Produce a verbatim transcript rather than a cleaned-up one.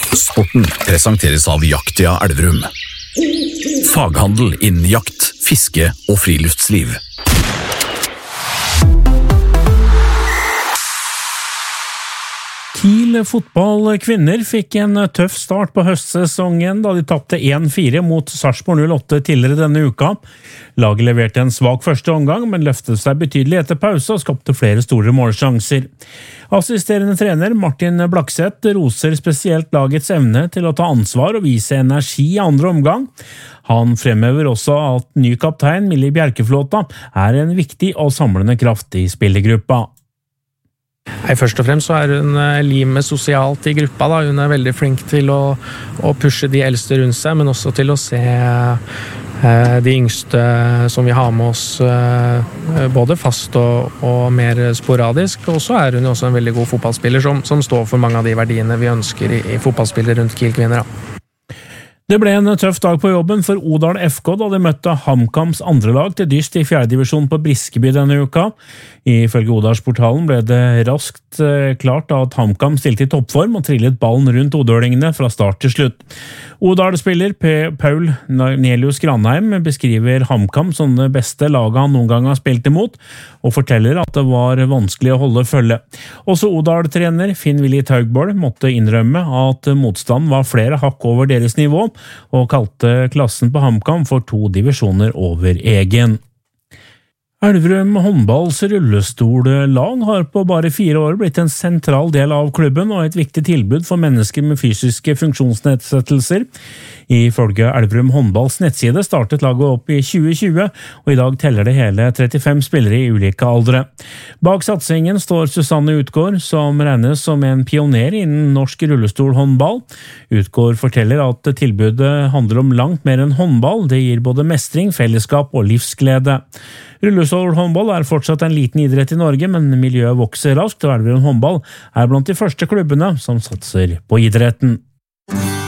Sporten presenteres av Jaktia Elverum. Faghandel innen jakt, fiske og friluftsliv. Kiel fotballkvinner fikk en tøff start på høstsesongen da de tapte en fire mot Sarpsborg null åtte tidligere denne uka. Laget leverte en svak første omgang, men løftet seg betydelig etter pause og skapte flere store målsjanser. Assisterende trener Martin Blakseth roser spesielt lagets evne til å ta ansvar og vise energi i andre omgang. Han fremhever også at ny kaptein Millie Bjerkeflåta er en viktig og samlende kraft i spillergruppa. Nei, først og fremst så er hun limet sosialt i gruppa da. Hun er veldig flink til å, å pushe de eldste rundt seg, men også til å se eh, de yngste som vi har med oss eh, både fast og, og mer sporadisk, og så er hun også en veldig god fotballspiller som, som står for mange av de verdiene vi ønsker i, i fotballspillere rundt Kiel-kvinner da. Det ble en tøff dag på jobben for Odal F K da de møtte HamKams andre lag til dyst i fjerde divisjon på Briskeby denne uka. Ifølge Odalsportalen ble det raskt klart at HamKam stilte i toppform og trillet ballen rundt odølingene fra start til slutt. Odal-spiller Paul Nelius Granheim beskriver HamKam som det beste laget han noen gang har spilt imot, og forteller at det var vanskelig å holde følge. Også Odal-trener Finn-Willy Taugbold måtte innrømme at motstand var flere hakk over deres nivå, og kalte klassen på HamKam for to divisjoner over egen. Elverum håndballs rullestollag har på bare fire år blitt en sentral del av klubben og et viktig tilbud for mennesker med fysiske funksjonsnedsettelser. Ifølge Elverum håndballs nettside startet laget opp i tjue tjue, og i dag teller det hele trettifem spillere i ulike aldre. Bak satsingen står Susanne Utgård, som regnes som en pioner innen norsk rullestolhåndball. Utgård forteller at tilbudet handler om langt mer enn håndball, det gir både mestring, fellesskap og livsglede. Rullestolhåndball er fortsatt en liten idrett i Norge, men miljøet vokser raskt, og Elverum håndball er blant de første klubbene som satser på idretten.